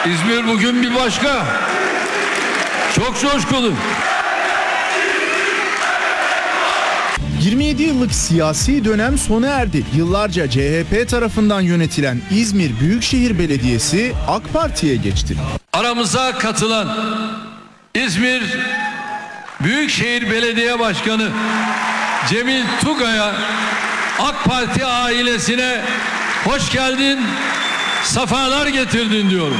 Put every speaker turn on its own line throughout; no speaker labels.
İzmir bugün bir başka. Çok coşkulu.
27 yıllık siyasi dönem sona erdi. Yıllarca CHP tarafından yönetilen İzmir Büyükşehir Belediyesi AK Parti'ye geçti.
Aramıza katılan İzmir Büyükşehir Belediye Başkanı Cemil Tugay'a, AK Parti ailesine hoş geldin, sefalar getirdin diyorum.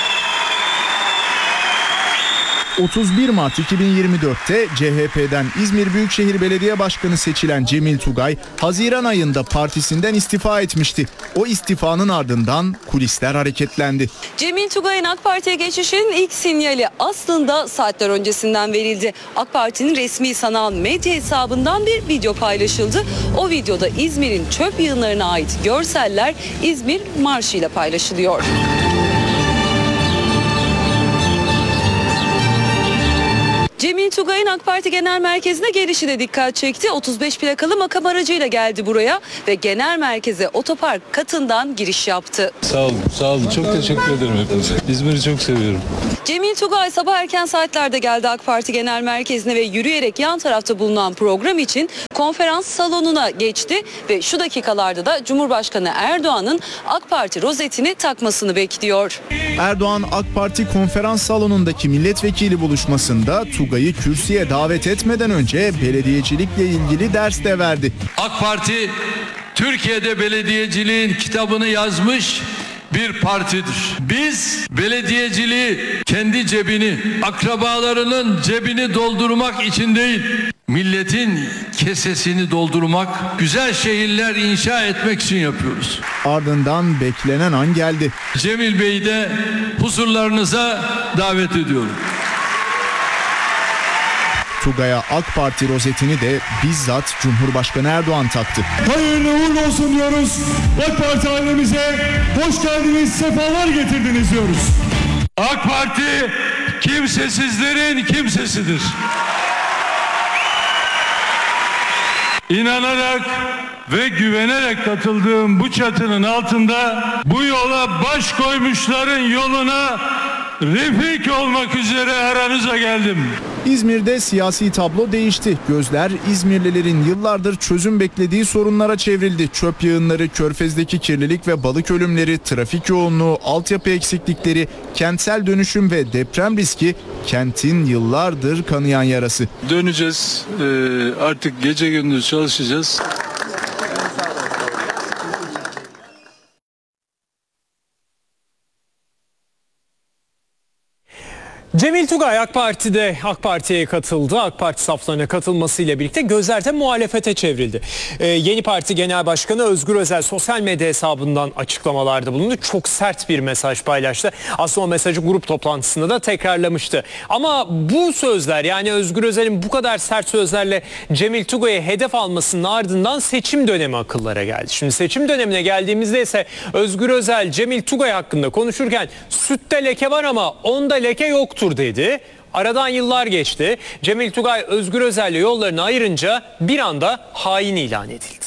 31 Mart 2024'te CHP'den İzmir Büyükşehir Belediye Başkanı seçilen Cemil Tugay, Haziran ayında partisinden istifa etmişti. O istifanın ardından kulisler hareketlendi.
Cemil Tugay'ın AK Parti'ye geçişinin ilk sinyali aslında saatler öncesinden verildi. AK Parti'nin resmi sanal medya hesabından bir video paylaşıldı. O videoda İzmir'in çöp yığınlarına ait görseller İzmir Marşı ile paylaşılıyor. Cemil Tugay'ın AK Parti Genel Merkezi'ne gelişi de dikkat çekti. 35 plakalı makam aracıyla geldi buraya ve genel merkeze otopark katından giriş yaptı.
Sağ olun. Çok teşekkür ederim hepinize. İzmir'i çok seviyorum.
Cemil Tugay sabah erken saatlerde geldi AK Parti Genel Merkezi'ne ve yürüyerek yan tarafta bulunan program için konferans salonuna geçti ve şu dakikalarda da Cumhurbaşkanı Erdoğan'ın AK Parti rozetini takmasını bekliyor.
Erdoğan AK Parti konferans salonundaki milletvekili buluşmasında Tugay'ı kürsüye davet etmeden önce belediyecilikle ilgili ders de verdi.
AK Parti Türkiye'de belediyeciliğin kitabını yazmış bir partidir. Biz belediyeciliği kendi cebini, akrabalarının cebini doldurmak için değil, milletin kesesini doldurmak, güzel şehirler inşa etmek için yapıyoruz.
Ardından beklenen an geldi.
Cemil Bey'i de huzurlarınıza davet ediyorum.
Tugay'a AK Parti rozetini de bizzat Cumhurbaşkanı Erdoğan taktı.
Hayırlı uğurlu olsun diyoruz. AK Parti ailemize hoş geldiniz, sefalar getirdiniz diyoruz.
AK Parti kimsesizlerin kimsesidir. İnanarak ve güvenerek katıldığım bu çatının altında bu yola baş koymuşların yoluna refik olmak üzere aranıza geldim.
İzmir'de siyasi tablo değişti. Gözler İzmirlilerin yıllardır çözüm beklediği sorunlara çevrildi. Çöp yığınları, Körfez'deki kirlilik ve balık ölümleri, trafik yoğunluğu, altyapı eksiklikleri, kentsel dönüşüm ve deprem riski kentin yıllardır kanayan yarası.
Döneceğiz. Artık gece gündüz çalışacağız.
Cemil Tugay AK Parti'ye katıldı. AK Parti saflarına katılmasıyla birlikte gözler de muhalefete çevrildi. Yeni Parti Genel Başkanı Özgür Özel sosyal medya hesabından açıklamalarda bulundu. Çok sert bir mesaj paylaştı. Aslında o mesajı grup toplantısında da tekrarlamıştı. Ama bu sözler, yani Özgür Özel'in bu kadar sert sözlerle Cemil Tugay'ı hedef almasının ardından seçim dönemi akıllara geldi. Şimdi seçim dönemine geldiğimizde ise Özgür Özel Cemil Tugay hakkında konuşurken sütte leke var ama onda leke yoktur dedi. Aradan yıllar geçti. Cemil Tugay Özgür Özel'le yollarını ayırınca bir anda hain ilan edildi.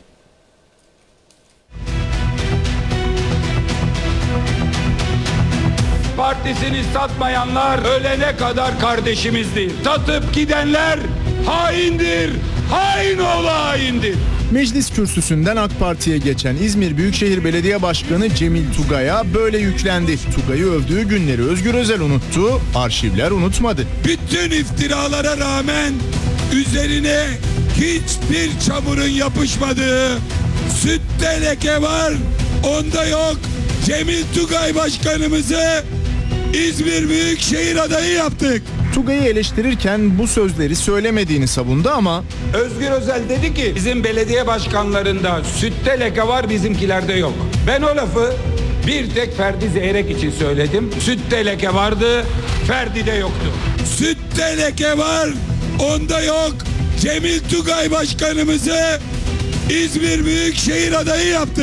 Partisini satmayanlar ölene kadar kardeşimizdir. Satıp gidenler haindir. Hain oğlu haindir.
Meclis kürsüsünden AK Parti'ye geçen İzmir Büyükşehir Belediye Başkanı Cemil Tugay'a böyle yüklendi. Tugay'ı övdüğü günleri Özgür Özel unuttu, arşivler unutmadı.
Bütün iftiralara rağmen üzerine hiçbir çamurun yapışmadığı, sütte leke var, onda yok. Cemil Tugay başkanımızı İzmir Büyükşehir adayı yaptık.
Tugay'ı eleştirirken bu sözleri söylemediğini savundu ama
Özgür Özel dedi ki bizim belediye başkanlarında sütte leke var, bizimkilerde yok. Ben o lafı bir tek Ferdi Zeyrek için söyledim. Sütte leke vardı, Ferdi'de yoktu. Sütte leke var, onda yok. Cemil Tugay başkanımızı İzmir Büyükşehir adayı yaptık.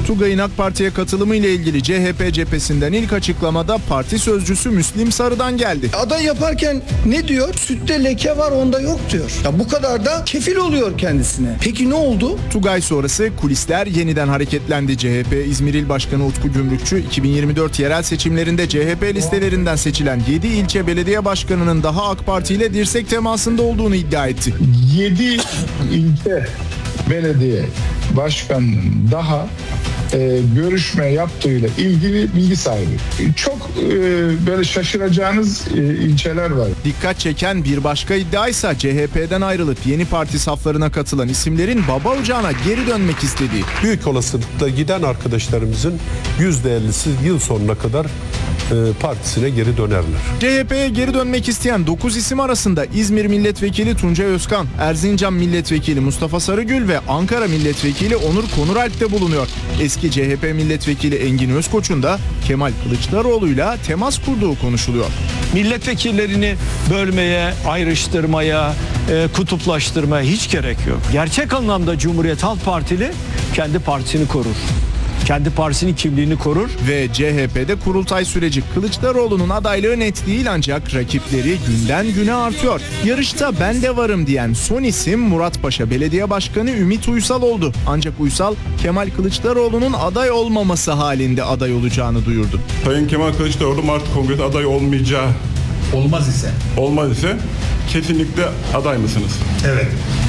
Tugay'ın AK Parti'ye katılımı ile ilgili CHP cephesinden ilk açıklamada parti sözcüsü Müslim Sarı'dan geldi.
Aday yaparken ne diyor? Sütte leke var, onda yok diyor. Ya bu kadar da kefil oluyor kendisine. Peki ne oldu?
Tugay sonrası kulisler yeniden hareketlendi. CHP İzmir İl Başkanı Utku Gümrükçü 2024 yerel seçimlerinde CHP listelerinden seçilen 7 ilçe belediye başkanının daha AK Parti ile dirsek temasında olduğunu iddia etti.
7 ilçe belediye başkanının daha görüşme yaptığıyla ilgili bilgi sahibi. Çok böyle şaşıracağınız ilçeler var.
Dikkat çeken bir başka iddia ise CHP'den ayrılıp yeni parti saflarına katılan isimlerin baba ocağına geri dönmek istediği.
Büyük olasılıkla giden arkadaşlarımızın %50'si yıl sonuna kadar partisine geri dönerler.
CHP'ye geri dönmek isteyen 9 isim arasında İzmir Milletvekili Tuncay Özkan, Erzincan Milletvekili Mustafa Sarıgül ve Ankara Milletvekili Onur Konuralp de bulunuyor. Eski CHP Milletvekili Engin Özkoç'un da Kemal Kılıçdaroğlu'yla temas kurduğu konuşuluyor.
Milletvekillerini bölmeye, ayrıştırmaya, kutuplaştırmaya hiç gerek yok. Gerçek anlamda Cumhuriyet Halk Partili kendi partisini korur. Kendi partisinin kimliğini korur.
Ve CHP'de kurultay süreci. Kılıçdaroğlu'nun adaylığı net değil ancak rakipleri günden güne artıyor. Yarışta ben de varım diyen son isim Muratpaşa Belediye Başkanı Ümit Uysal oldu. Ancak Uysal Kemal Kılıçdaroğlu'nun aday olmaması halinde aday olacağını duyurdu.
Sayın Kemal Kılıçdaroğlu Mart Kongresi aday olmayacak.
Olmaz ise.
Olmaz ise kesinlikle aday mısınız?
Evet.